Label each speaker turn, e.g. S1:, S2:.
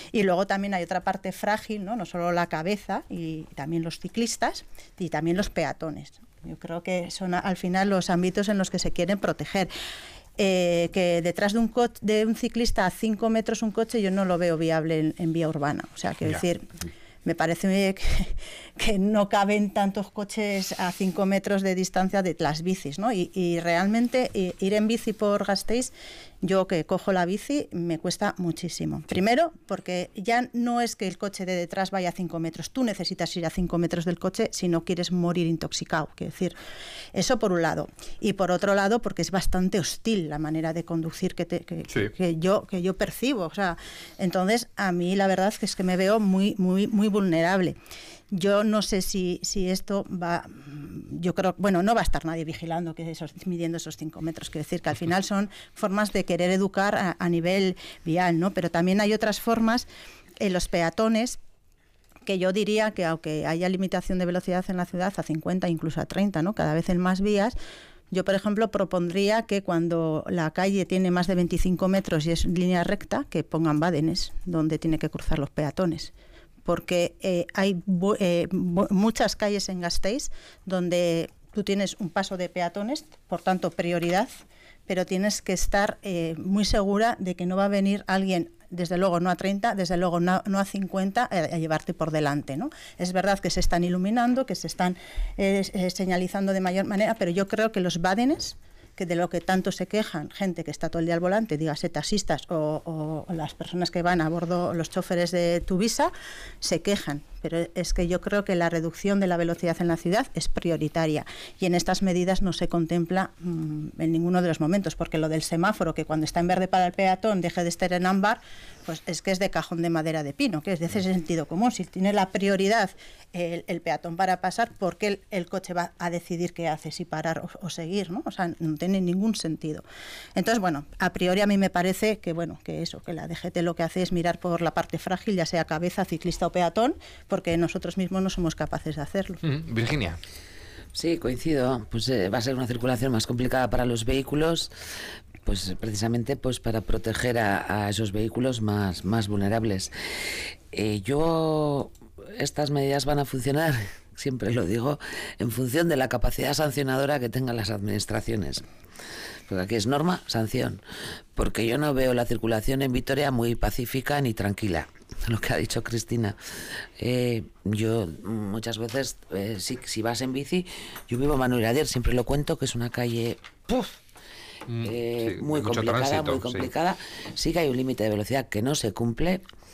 S1: Y luego también hay otra parte frágil, ¿no? No solo la cabeza, y también los ciclistas y también los peatones. Yo creo que son al final los ámbitos en los que se quieren proteger. Que detrás de un ciclista a 5 metros un coche, yo no lo veo viable en vía urbana. O sea, quiero decir, me parece que no caben tantos coches a 5 metros de distancia de las bicis, ¿no? Y realmente ir en bici por Gasteiz, yo que cojo la bici, me cuesta muchísimo. Primero, porque ya no es que el coche de detrás vaya a 5 metros. Tú necesitas ir a 5 metros del coche si no quieres morir intoxicado. Quiero decir, eso por un lado. Y por otro lado, porque es bastante hostil la manera de conducir que yo percibo. O sea, entonces, a mí la verdad es que me veo muy vulnerable. Yo no sé si esto va, yo creo, bueno, no va a estar nadie vigilando midiendo esos 5 metros, quiero decir que al final son formas de querer educar a nivel vial, ¿no? Pero también hay otras formas en los peatones, que yo diría que aunque haya limitación de velocidad en la ciudad a 50, incluso a 30, ¿no? Cada vez en más vías. Yo, por ejemplo, propondría que cuando la calle tiene más de 25 metros y es línea recta, que pongan badenes donde tiene que cruzar los peatones. Porque hay muchas calles en Gasteiz donde tú tienes un paso de peatones, por tanto prioridad, pero tienes que estar muy segura de que no va a venir alguien, desde luego no a 30, desde luego no a 50, a llevarte por delante, ¿no? Es verdad que se están iluminando, que se están señalizando de mayor manera, pero yo creo que los badenes, que de lo que tanto se quejan gente que está todo el día al volante, dígase taxistas o las personas que van a bordo, los choferes de Tuvisa, se quejan. Pero es que yo creo que la reducción de la velocidad en la ciudad es prioritaria y en estas medidas no se contempla en ninguno de los momentos, porque lo del semáforo, que cuando está en verde para el peatón deje de estar en ámbar, pues es que es de cajón de madera de pino, que es de ese sentido común. Si tiene la prioridad el peatón para pasar, ¿por qué el coche va a decidir qué hace, si parar o seguir, ¿no? O sea, no tiene ningún sentido. Entonces, bueno, a priori a mí me parece que la DGT lo que hace es mirar por la parte frágil, ya sea cabeza, ciclista o peatón, porque nosotros mismos no somos capaces de hacerlo.
S2: Virginia.
S3: Sí, coincido. Pues va a ser una circulación más complicada para los vehículos, pues precisamente pues para proteger a esos vehículos más vulnerables. Estas medidas van a funcionar, siempre lo digo, en función de la capacidad sancionadora que tengan las administraciones. Porque aquí es norma, sanción. Porque yo no veo la circulación en Vitoria muy pacífica ni tranquila, lo que ha dicho Cristina. Yo muchas veces, si vas en bici, yo vivo en Manuel Ader, siempre lo cuento, que es una calle muy complicada, muy complicada. Sí que hay un límite de velocidad que no se cumple,